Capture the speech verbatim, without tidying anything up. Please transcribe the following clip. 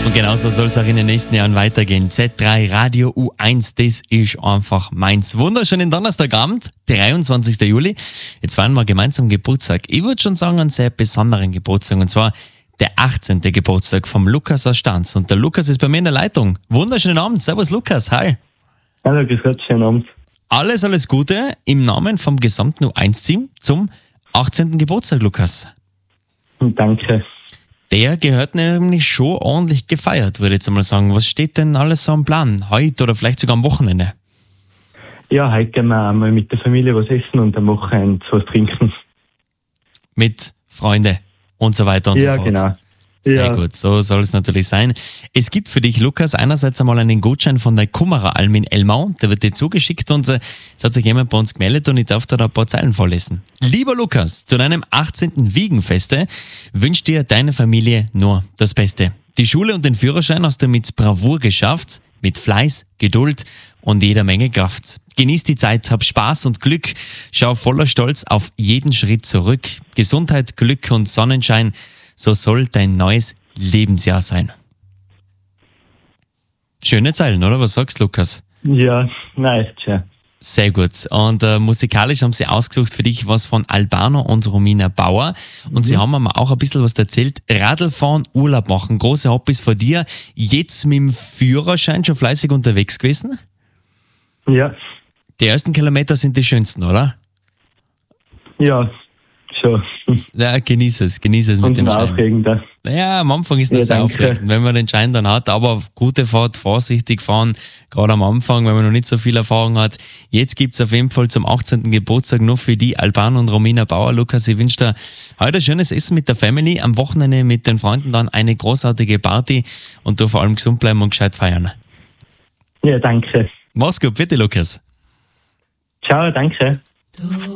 Und genauso soll es auch in den nächsten Jahren weitergehen. Z drei Radio U eins, das ist einfach meins. Wunderschönen Donnerstagabend, dreiundzwanzigster Juli. Jetzt feiern wir gemeinsam Geburtstag. Ich würde schon sagen, einen sehr besonderen Geburtstag. Und zwar der achtzehnte Geburtstag vom Lukas aus Stanz. Und der Lukas ist bei mir in der Leitung. Wunderschönen Abend. Servus Lukas, hi. Hallo, grüß Gott, schönen Abend. Alles, alles Gute im Namen vom gesamten U eins Team zum achtzehnten Geburtstag, Lukas. Danke. Der gehört nämlich schon ordentlich gefeiert, würde ich jetzt einmal sagen. Was steht denn alles so am Plan? Heute oder vielleicht sogar am Wochenende? Ja, heute gehen wir einmal mit der Familie was essen und am Wochenende was trinken. Mit Freunden und so weiter und Ja, so fort. genau. Sehr Ja. gut, so soll es natürlich sein. Es gibt für dich, Lukas, einerseits einmal einen Gutschein von der Kummerer Alm in Elmau. Der wird dir zugeschickt und äh, es hat sich jemand bei uns gemeldet und ich darf da ein paar Zeilen vorlesen. Lieber Lukas, zu deinem achtzehnten Wiegenfeste wünscht dir deine Familie nur das Beste. Die Schule und den Führerschein hast du mit Bravour geschafft, mit Fleiß, Geduld und jeder Menge Kraft. Genieß die Zeit, hab Spaß und Glück, schau voller Stolz auf jeden Schritt zurück. Gesundheit, Glück und Sonnenschein, so soll dein neues Lebensjahr sein. Schöne Zeilen, oder? Was sagst du, Lukas? Ja, nice, schön. Sehr gut. Und äh, musikalisch haben sie ausgesucht für dich was von Albano und Romina Bauer. Und sie haben mir auch ein bisschen was erzählt. Radlfahren, Urlaub machen, große Hobbys von dir. Jetzt mit dem Führerschein schon fleißig unterwegs gewesen? Ja, Die ersten Kilometer sind die schönsten, oder? ja, schon. Ja, genieß es, genieß es mit Und dem ein Schein. aufregender. Naja, am Anfang ist das Ja, sehr danke. aufregend, wenn man den Schein dann hat, aber gute Fahrt, vorsichtig fahren, gerade am Anfang, wenn man noch nicht so viel Erfahrung hat. Jetzt gibt's auf jeden Fall zum achtzehnten Geburtstag nur für die Albano und Romina Bauer. Lukas, ich wünsche dir heute ein schönes Essen mit der Family, am Wochenende mit den Freunden dann eine großartige Party und du vor allem gesund bleiben und gescheit feiern. Ja, danke. Mach's gut, bitte Lukas. Ciao, danke.